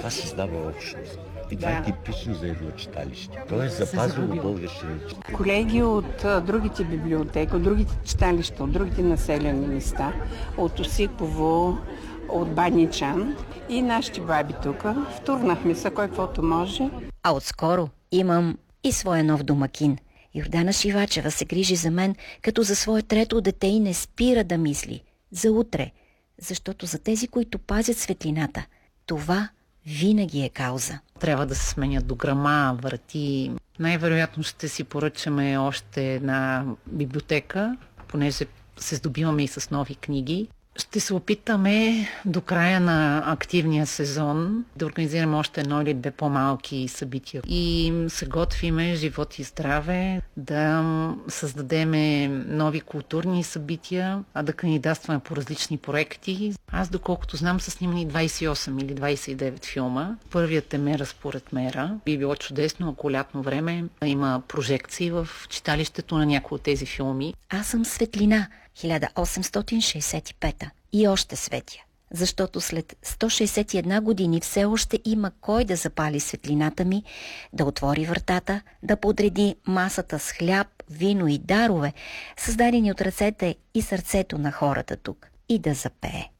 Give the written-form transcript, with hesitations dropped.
това създава общност. И това е типично за едно читалище. То е запазило българщината. Колеги от другите библиотеки, от другите читалища, от другите населени места, от Осипово, от Баничан и нашите баби тук. Втурнахме се кой каквото може. А отскоро имам и своя нов домакин. Йордана Шивачева се грижи за мен като за свое трето дете и не спира да мисли за утре, защото за тези, които пазят светлината, това винаги е кауза. Трябва да се сменят дограма, врати. Най-вероятно ще си поръчаме още една библиотека, понеже се здобиваме и с нови книги. Ще се опитаме до края на активния сезон да организираме още едно или две по-малки събития. И се готвиме, живот и здраве, да създадеме нови културни събития, а да кандидатстваме по различни проекти. Аз, доколкото знам, са снимани 28 или 29 филма. Първият е Мера според Мера. Би било чудесно, ако лятно време има прожекции в читалището на някои от тези филми. Аз съм Светлина, 1865 и още светя, защото след 161 години все още има кой да запали светлината ми, да отвори вратата, да подреди масата с хляб, вино и дарове, създадени от ръцете и сърцето на хората тук, и да запее.